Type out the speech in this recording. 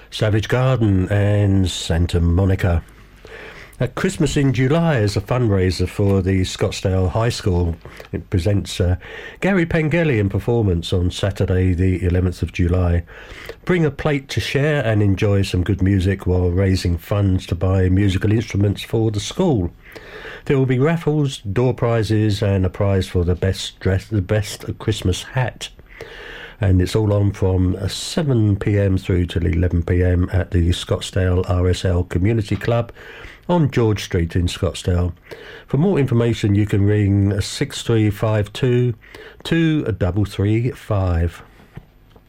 Savage Garden and Santa Monica. Christmas in July is a fundraiser for the Scottsdale High School. It presents Gary Pengelly performance on Saturday the 11th of July. Bring a plate to share and enjoy some good music while raising funds to buy musical instruments for the school. There will be raffles, door prizes and a prize for the best Christmas hat. And it's all on from 7 p.m. through till 11 p.m. at the Scottsdale RSL Community Club on George Street in Scottsdale. For more information, you can ring 6352 2335.